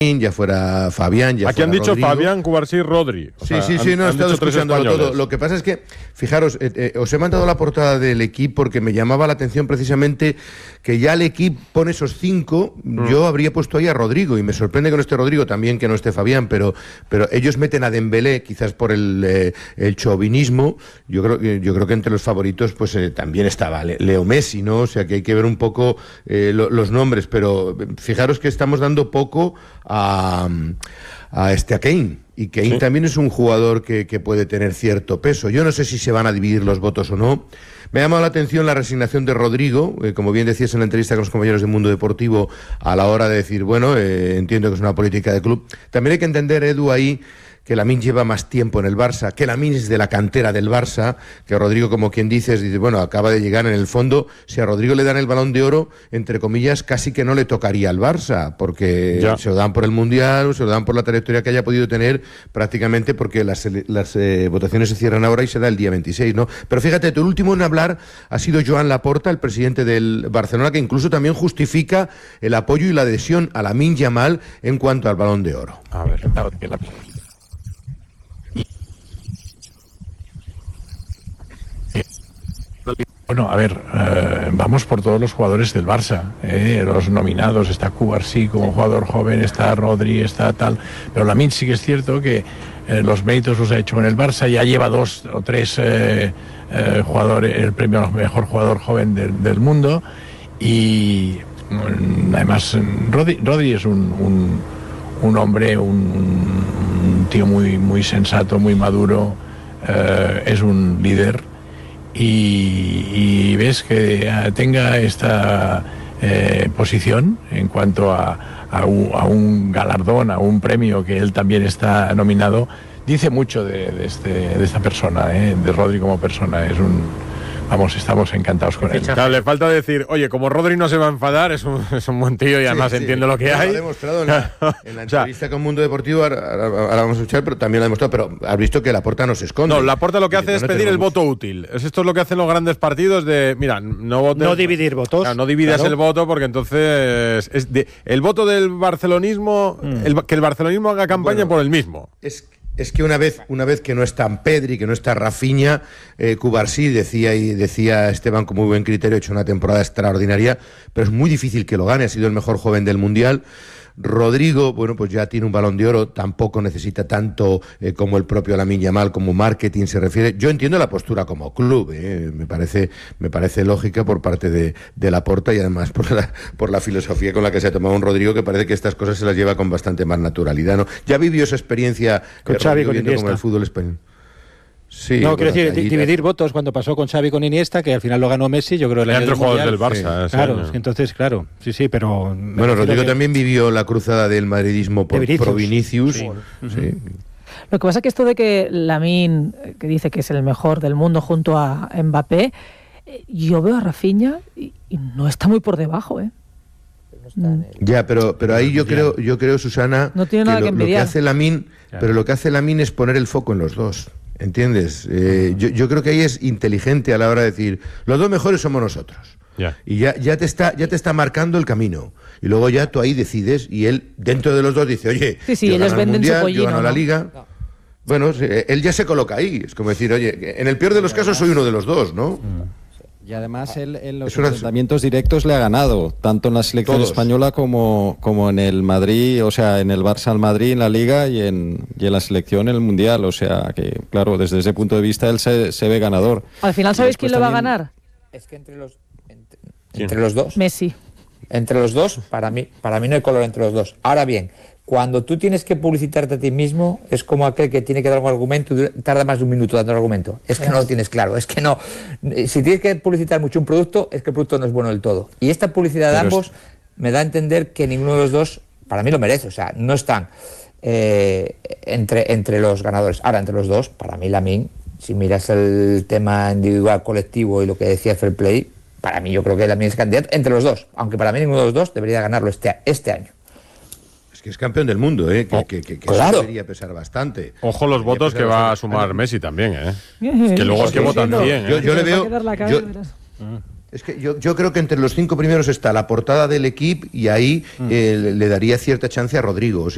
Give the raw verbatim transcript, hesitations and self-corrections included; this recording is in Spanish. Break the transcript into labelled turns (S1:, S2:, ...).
S1: ya fuera Fabián, ya
S2: Aquí
S1: fuera
S2: han dicho
S1: Rodrigo.
S2: Fabián, Cubarsí, Rodri. O
S1: Sí,
S2: sea,
S1: sí, sí,
S2: han,
S1: no he
S2: han
S1: estado
S2: dicho tres
S1: escuchándolo
S2: españoles.
S1: todo. Lo que pasa es que, fijaros, eh, eh, os he mandado la portada del equipo porque me llamaba la atención precisamente que ya el equipo pone esos cinco. Mm. Yo habría puesto ahí a Rodrigo y me sorprende que no esté Rodrigo, también que no esté Fabián, pero, pero ellos meten a Dembélé, quizás por el, eh, el chauvinismo. Yo creo, yo creo que entre los favoritos pues eh, también estaba Leo Messi, ¿no? O sea que hay que ver un poco eh, lo, los nombres, pero fijaros que estamos dando poco a, a este a Kane. Y Kane sí. también es un jugador que, que puede tener cierto peso. Yo no sé si se van a dividir los votos o no. Me ha llamado la atención la resignación de Rodrigo, eh, como bien decías en la entrevista con los compañeros de Mundo Deportivo, a la hora de decir, bueno, eh, entiendo que es una política de club. También hay que entender, Edu, ahí que Lamine lleva más tiempo en el Barça, que Lamine es de la cantera del Barça, que Rodrigo, como quien dices, dice, bueno, acaba de llegar en el fondo. Si a Rodrigo le dan el Balón de Oro, entre comillas, casi que no le tocaría al Barça, porque ya. se lo dan por el Mundial, se lo dan por la trayectoria que haya podido tener, prácticamente porque las, las eh, votaciones se cierran ahora y se da el día veintiséis, ¿no? Pero fíjate, el último en hablar ha sido Joan Laporta, el presidente del Barcelona, que incluso también justifica el apoyo y la adhesión a Lamine Yamal en cuanto al Balón de Oro.
S2: A ver, la...
S3: Bueno, a ver, eh, vamos por todos los jugadores del Barça, eh, los nominados. Está Cubarsí como jugador joven, está Rodri, está tal, pero Lamine sí que es cierto que eh, los méritos los ha hecho en el Barça, ya lleva dos o tres eh, eh, jugadores, el premio al mejor jugador joven del, del mundo, y mm, además Rodri, Rodri es un, un, un hombre, un, un tío muy, muy sensato, muy maduro, eh, es un líder. Y, y ves que tenga esta eh, posición en cuanto a, a, un, a un galardón, a un premio que él también está nominado, dice mucho de, de, este, de esta persona, eh, de Rodri como persona. Es un, vamos, estamos encantados con él.
S2: Claro, le falta decir, oye, como Rodri no se va a enfadar, es un, es un buen tío y además sí, sí. entiende lo que
S1: bueno,
S2: hay.
S1: Lo ha demostrado en la, en la entrevista o sea, con Mundo Deportivo, ahora, ahora, ahora vamos a escuchar, pero también lo ha demostrado, pero has visto que Laporta no se esconde.
S2: No, Laporta lo que hace es pedir el voto útil. Esto es lo que hacen los grandes partidos de, mira, no votes,
S4: no dividir votos.
S2: Claro, no dividas claro. el voto porque entonces es de, el voto del barcelonismo, mm. el, que el barcelonismo haga campaña bueno, por el mismo.
S1: Es Es que una vez, una vez que no está Pedri, que no está Rafinha, eh, Cubarsí decía y decía Esteban con muy buen criterio, ha hecho una temporada extraordinaria, pero es muy difícil que lo gane, ha sido el mejor joven del Mundial. Rodrigo, bueno, pues ya tiene un Balón de Oro, tampoco necesita tanto eh, como el propio Lamine Yamal, como marketing se refiere. Yo entiendo la postura como club, eh, me parece me parece lógica por parte de, de Laporta y además por la, por la filosofía con la que se ha tomado un Rodrigo, que parece que estas cosas se las lleva con bastante más naturalidad, ¿no? Ya vivió esa experiencia
S4: con Xavi, con
S1: viendo como el fútbol español.
S4: Sí, no, quiero decir, dividir ahí, votos cuando pasó con Xavi con Iniesta, que al final lo ganó Messi, yo creo que el
S2: entre jugadores del Barça.
S4: Sí. Claro, sí, entonces, claro, sí, sí, pero...
S1: Bueno, Rodrigo que... también vivió la cruzada del madridismo por Vinicius. Pro Vinicius. Sí. Uh-huh. Sí.
S5: Lo que pasa es que esto de que Lamine, que dice que es el mejor del mundo junto a Mbappé, yo veo a Rafinha y, y no está muy por debajo, ¿eh?
S1: Ya, pero pero ahí yo creo, yo creo, Susana,
S5: no tiene nada
S1: que,
S5: que
S1: lo, lo que hace Lamine,
S2: claro.
S1: pero lo que hace Lamine es poner el foco en los dos. ¿Entiendes? Eh, yo, yo creo que ahí es inteligente a la hora de decir, los dos mejores somos nosotros.
S2: Yeah.
S1: Y ya, ya, te está, ya te está marcando el camino. Y luego ya tú ahí decides y él, dentro de los dos, dice, oye,
S5: sí, sí,
S1: yo
S5: ellos
S1: gano el
S5: venden
S1: Mundial,
S5: su pollino,
S1: yo gano
S5: ¿no?
S1: la Liga. No. Bueno, él ya se coloca ahí. Es como decir, oye, en el peor de los casos soy uno de los dos, ¿no?
S6: Mm. Y además él en los enfrentamientos directos le ha ganado, tanto en la selección Todos. española como, como en el Madrid, o sea, en el Barça al Madrid, en la Liga y en, y en la selección en el Mundial. O sea, que claro, desde ese punto de vista él se, se ve ganador.
S5: Al final, ¿sabéis quién lo va a ganar?
S7: Es que entre los, entre, entre los dos...
S5: Messi.
S7: Entre los dos, para mí, para mí no hay color entre los dos. Ahora bien, cuando tú tienes que publicitarte a ti mismo, es como aquel que tiene que dar un argumento y tarda más de un minuto dando el argumento. Es que no lo tienes claro, es que no. Si tienes que publicitar mucho un producto, es que el producto no es bueno del todo. Y esta publicidad de ambos es... me da a entender que ninguno de los dos, para mí lo merece, o sea, no están eh, entre, entre los ganadores. Ahora, entre los dos, para mí Lamine, si miras el tema individual, colectivo y lo que decía Fair Play, para mí yo creo que Lamine es candidato entre los dos, aunque para mí ninguno de los dos debería ganarlo este, este año.
S1: Que es campeón del mundo, ¿eh? Que,
S7: oh,
S1: que, que, que
S7: claro.
S1: eso debería pesar bastante.
S2: Ojo los
S1: debería
S2: votos que va bastante. a sumar Messi también, ¿eh? Es que luego es que sí, votan
S1: no.
S2: cien, ¿eh?
S1: Yo, yo le veo... Yo, es que yo, yo creo que entre los cinco primeros está la portada del equipo y ahí mm. eh, le daría cierta chance a Rodrigo. O sea,